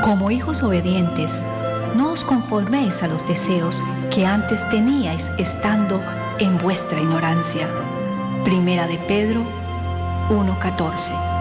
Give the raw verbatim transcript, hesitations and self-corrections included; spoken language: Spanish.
Como hijos obedientes, no os conforméis a los deseos que antes teníais estando en vuestra ignorancia. Primera de Pedro uno catorce.